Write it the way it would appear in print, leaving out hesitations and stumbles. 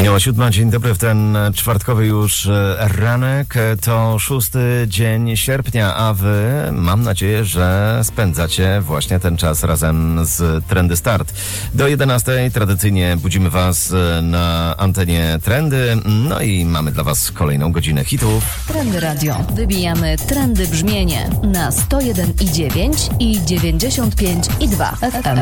Minęła 7. Dzień dobry w ten czwartkowy już ranek. To 6. dzień sierpnia, a wy, mam nadzieję, że spędzacie właśnie ten czas razem z Trendy Start. Do 11 tradycyjnie budzimy was na antenie Trendy, no i mamy dla was kolejną godzinę hitów. Trendy Radio. Wybijamy trendy brzmienie na 101,9 i 95,2 FM.